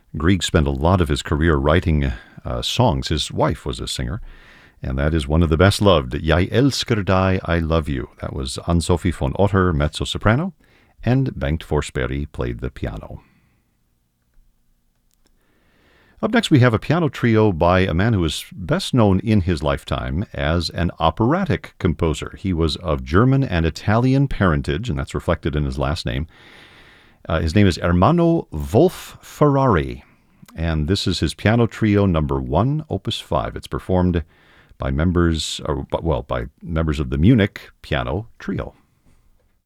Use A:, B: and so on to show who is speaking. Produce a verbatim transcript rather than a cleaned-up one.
A: Grieg spent a lot of his career writing uh, songs. His wife was a singer, and that is one of the best loved, Jeg elsker deg, I love you. That was Ann-Sophie von Otter, mezzo-soprano, and Bengt Forsberg played the piano. Up next, we have a piano trio by a man who is best known in his lifetime as an operatic composer. He was of German and Italian parentage, and that's reflected in his last name. Uh, his name is Ermanno Wolf Ferrari, and this is his piano trio number one, opus five. It's performed by members, or well, by members of the Munich Piano Trio.